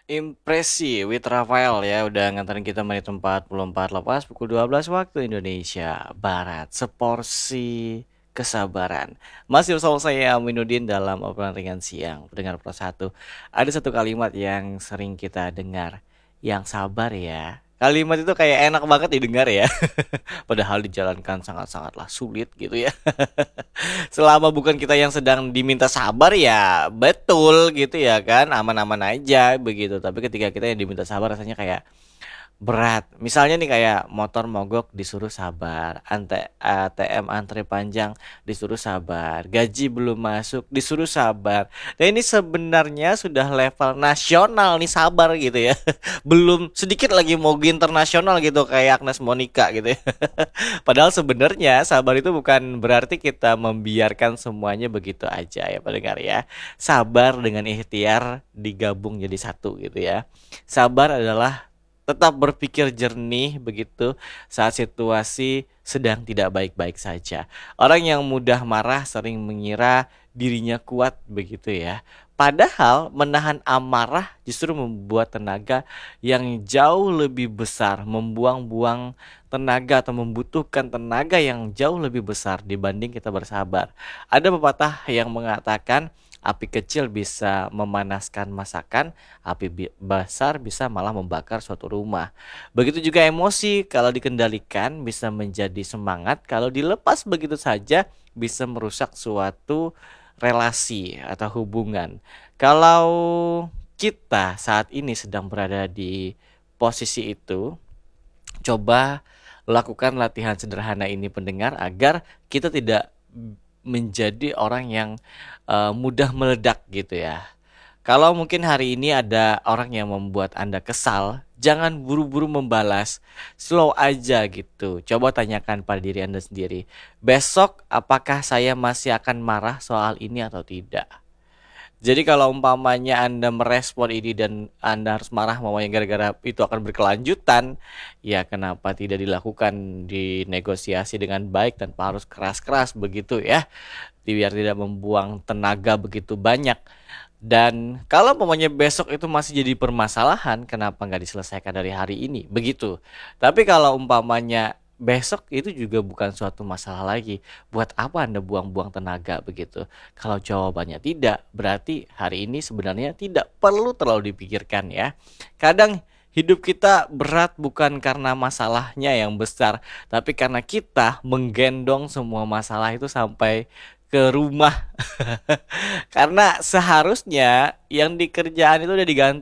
Impresi with Rafael ya udah nganterin kita menit 44 lepas pukul 12 waktu Indonesia Barat. Seporsi kesabaran. Masih bersama saya Aminuddin dalam obrolan ringan siang. Pendengar Pro 1. Ada satu kalimat yang sering kita dengar. Yang sabar ya. Kalimat itu kayak enak banget didengar ya. Padahal dijalankan sangat-sangatlah sulit gitu ya. Selama bukan kita yang sedang diminta sabar ya betul gitu ya kan, aman-aman aja begitu. Tapi ketika kita yang diminta sabar rasanya kayak berat. Misalnya nih kayak motor mogok disuruh sabar, ATM antri panjang disuruh sabar, gaji belum masuk disuruh sabar. Dan ini sebenarnya sudah level nasional nih sabar gitu ya. Belum sedikit lagi mau go internasional gitu kayak Agnes Monica gitu ya. Padahal sebenarnya sabar itu bukan berarti kita membiarkan semuanya begitu aja ya pendengar ya. Sabar dengan ikhtiar digabung jadi satu gitu ya. Sabar adalah tetap berpikir jernih begitu saat situasi sedang tidak baik-baik saja. Orang yang mudah marah sering mengira dirinya kuat begitu ya. Padahal menahan amarah justru membuat tenaga yang jauh lebih besar, membuang-buang tenaga atau membutuhkan tenaga yang jauh lebih besar dibanding kita bersabar. Ada pepatah yang mengatakan api kecil bisa memanaskan masakan, api besar bisa malah membakar suatu rumah. Begitu juga emosi kalau dikendalikan bisa menjadi semangat, kalau dilepas begitu saja bisa merusak suatu relasi atau hubungan. Kalau kita saat ini sedang berada di posisi itu, coba lakukan latihan sederhana ini pendengar agar kita tidak menjadi orang yang mudah meledak gitu ya. Kalau mungkin hari ini ada orang yang membuat Anda kesal, jangan buru-buru membalas, slow aja gitu. Coba tanyakan pada diri Anda sendiri, besok apakah saya masih akan marah soal ini atau tidak? Jadi kalau umpamanya Anda merespon ini dan Anda harus marah mamanya gara-gara itu akan berkelanjutan, ya kenapa tidak dilakukan di negosiasi dengan baik tanpa harus keras-keras begitu ya, biar tidak membuang tenaga begitu banyak. Dan kalau umpamanya besok itu masih jadi permasalahan, kenapa nggak diselesaikan dari hari ini? Begitu. Tapi kalau umpamanya besok itu juga bukan suatu masalah lagi. Buat apa Anda buang-buang tenaga begitu? Kalau jawabannya tidak, berarti hari ini sebenarnya tidak perlu terlalu dipikirkan ya. Kadang hidup kita berat bukan karena masalahnya yang besar, tapi karena kita menggendong semua masalah itu sampai ke rumah. Karena seharusnya yang dikerjaan itu udah diganti